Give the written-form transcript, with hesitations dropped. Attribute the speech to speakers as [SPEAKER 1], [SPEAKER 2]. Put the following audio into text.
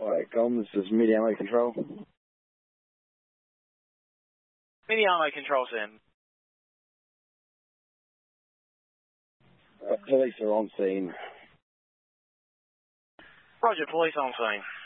[SPEAKER 1] Alright, comms, this is Media Ammo Control.
[SPEAKER 2] Media Ammo Control, Sim.
[SPEAKER 1] Police are on scene.
[SPEAKER 2] Roger, police on scene.